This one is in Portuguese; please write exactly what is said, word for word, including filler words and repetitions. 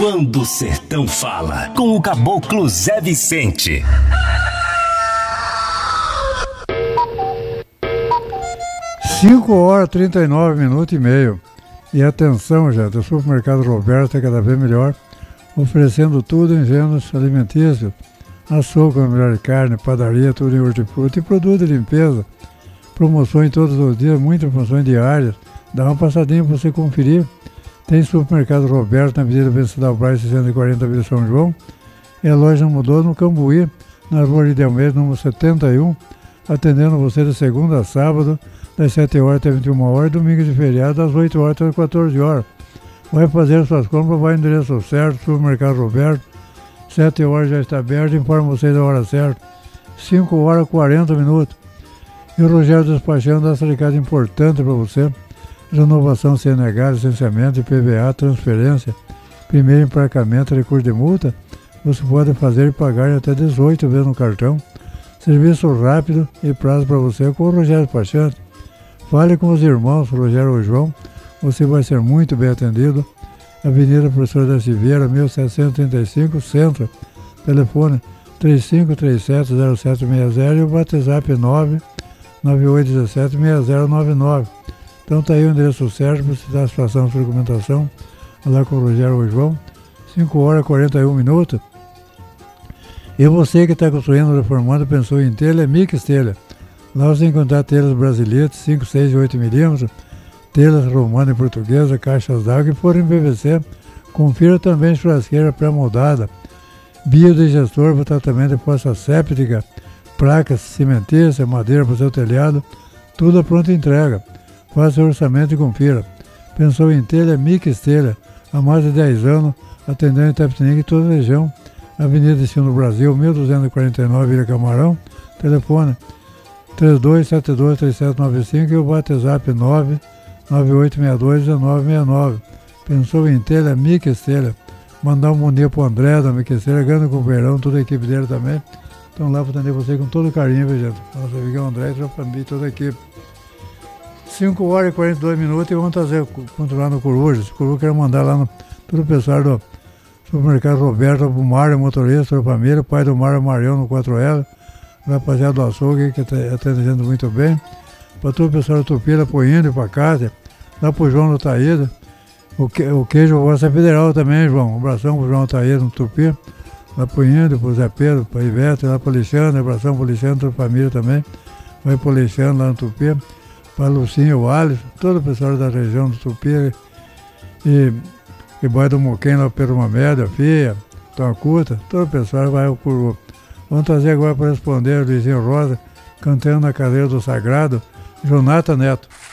Quando o Sertão Fala, com o Caboclo Zé Vicente. cinco horas, trinta e nove minutos e meio. E atenção, gente, o supermercado Roberto é cada vez melhor, oferecendo tudo em gêneros alimentícios, açúcar, melhor de carne, padaria, tudo em hortifruti e produto de limpeza. Promoções todos os dias, muitas promoções diárias. Dá uma passadinha para você conferir. Tem supermercado Roberto na Avenida Venceslau Braz, seiscentos e quarenta, Vila São João. E a loja mudou no Cambuí, na Rua de Almeida, número setenta e um, atendendo você de segunda a sábado, das sete horas até vinte e uma horas, domingo de feriado, das oito horas até quatorze horas. Vai fazer suas compras, vai no endereço certo, supermercado Roberto, sete horas já está aberto, informa vocês da hora certa, cinco horas e quarenta minutos. E o Rogério Despachando dá essa recado importante para você: renovação C N H, licenciamento, I P V A, transferência, primeiro emplacamento, recurso de multa, você pode fazer e pagar em até dezoito vezes no cartão. Serviço rápido e prazo para você com o Rogério Despachante. Fale com os irmãos Rogério ou João, você vai ser muito bem atendido. Avenida Professor da Silveira, mil setecentos e trinta e cinco, Centro. Telefone três cinco três sete, zero sete seis zero e o WhatsApp nove nove oito um sete, seis zero nove nove. Então tá aí o endereço certo para você dar a situação de documentação. Lá com o Rogério ou João. cinco horas e quarenta e um minutos. E você que está construindo, reformando, pensou em telha, é Mix Telha. Lá você encontrar telhas brasileiras, cinco, seis e oito milímetros, telhas romana e portuguesa, caixas d'água e forro em P V C. Confira também churrasqueira pré-moldada, biodigestor para tratamento de fossa séptica, placas cimentícias, madeira para o seu telhado, tudo a pronta entrega. Faça o orçamento e confira. Pensou em telha, Mix Telha, há mais de dez anos, atendendo Itapetininga e toda a região. Avenida Destino do Brasil, mil duzentos e quarenta e nove, Vila Camarão. Telefone três dois sete dois, três sete nove cinco e o WhatsApp nove nove oito seis dois, um nove seis nove. Pensou em telha, Mix Telha. Mandar um bom dia pro André da Mix Telha, ganhando com o Verão, toda a equipe dele também. Estão lá para atender você com todo carinho, viu, gente? Nosso amigão André e Trapambi, toda a equipe. cinco horas e quarenta e dois minutos e vamos trazer, continuar no Corujas. O Coruja quero mandar lá no todo o pessoal do supermercado Roberto, pro Mário, motorista, para família, pai do Mário Marião no quatro L, rapaziada do açougue, que atende a gente muito bem, para todo o pessoal do Tupira, pro Índio, para casa, lá pro João do Taída, o, que, o queijo Vossa Federal também, João, um abração pro João Taída no Tupira, lá pro Índio, pro Zé Pedro, pro Ivete, lá pro Alexandre, abração pro Alexandre, toda a família também, vai pro Alexandre lá no Tupira, para Lucinho, o Alisson, todo o pessoal da região do Tupira, e e vai do Moquém lá pelo Mamédia, Fia, Toncuta, todo o pessoal vai ao Curu. Vamos trazer agora para responder o Luizinho Rosa, cantando na cadeira do Sagrado, Jonathan Neto.